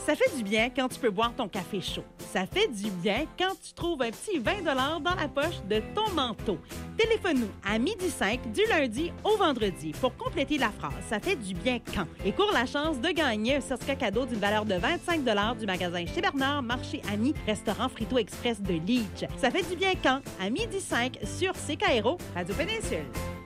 Ça fait du bien quand tu peux boire ton café chaud. Ça fait du bien quand tu trouves un petit 20 $ dans la poche de ton manteau. Téléphone-nous à 12h05 du lundi au vendredi pour compléter la phrase. Ça fait du bien quand? Et cours la chance de gagner un certificat cadeau d'une valeur de 25 $ du magasin Chez Bernard, Marché Ami, Restaurant Frito Express de Leach. Ça fait du bien quand? À 12h05 sur CKRO, Radio Péninsule.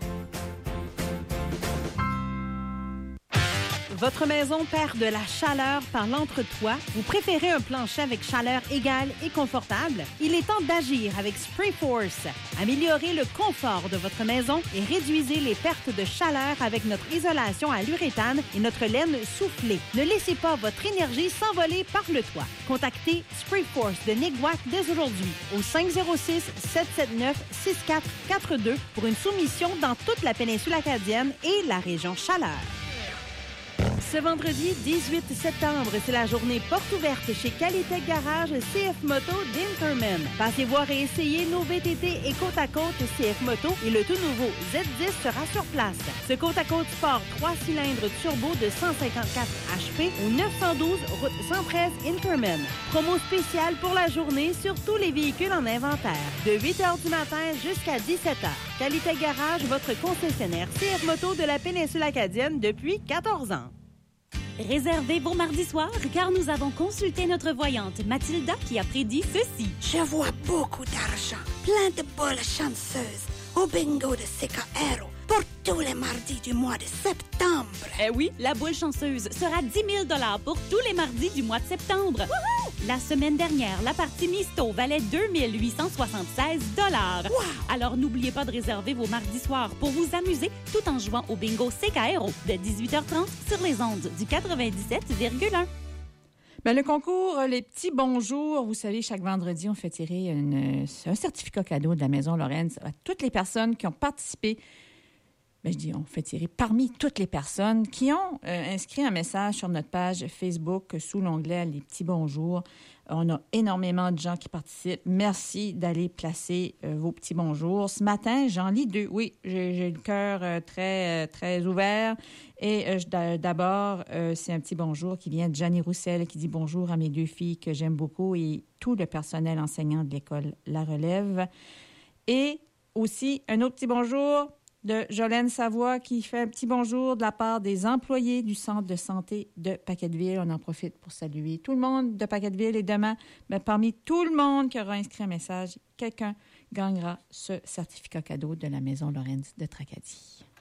Votre maison perd de la chaleur par l'entretoit? Vous préférez un plancher avec chaleur égale et confortable? Il est temps d'agir avec Sprayforce. Améliorez le confort de votre maison et réduisez les pertes de chaleur avec notre isolation à l'uréthane et notre laine soufflée. Ne laissez pas votre énergie s'envoler par le toit. Contactez Sprayforce de Niguac dès aujourd'hui au 506-779-6442 pour une soumission dans toute la péninsule acadienne et la région Chaleur. Ce vendredi 18 septembre, c'est la journée porte ouverte chez Qualitech Garage CF Moto d'Interman. Passez voir et essayez nos VTT et côte à côte CF Moto et le tout nouveau Z10 sera sur place. Ce côte à côte sport 3 cylindres turbo de 154 HP au 912 route 113 Interman. Promo spéciale pour la journée sur tous les véhicules en inventaire. De 8h du matin jusqu'à 17h. Qualitech Garage, votre concessionnaire CF Moto de la péninsule acadienne depuis 14 ans. Réservez vos mardis soirs car nous avons consulté notre voyante Mathilda qui a prédit ceci. Je vois beaucoup d'argent, plein de boules chanceuses au bingo de CKRO pour tous les mardis du mois de septembre. Eh oui, la boule chanceuse sera 10 000 $ pour tous les mardis du mois de septembre. Wouhou! La semaine dernière, la partie Misto valait 2 876 $. Wow! Alors n'oubliez pas de réserver vos mardis soirs pour vous amuser tout en jouant au bingo CKRO de 18h30 sur les ondes du 97,1. Bien, le concours Les Petits Bonjours, vous savez, chaque vendredi, on fait tirer un certificat cadeau de la Maison Lorenz à toutes les personnes qui ont participé. Bien, on fait tirer parmi toutes les personnes qui ont inscrit un message sur notre page Facebook sous l'onglet Les Petits Bonjours. On a énormément de gens qui participent. Merci d'aller placer vos petits bonjours. Ce matin, j'en lis 2. Oui, j'ai le cœur très ouvert. Et d'abord, c'est un petit bonjour qui vient de Jeannie Roussel qui dit bonjour à mes 2 filles que j'aime beaucoup et tout le personnel enseignant de l'école La Relève. Et aussi, un autre petit bonjour de Jolène Savoie qui fait un petit bonjour de la part des employés du Centre de santé de Paquetteville. On en profite pour saluer tout le monde de Paquetteville et demain, parmi tout le monde qui aura inscrit un message, quelqu'un gagnera ce certificat cadeau de la Maison Lorenz de Tracadie.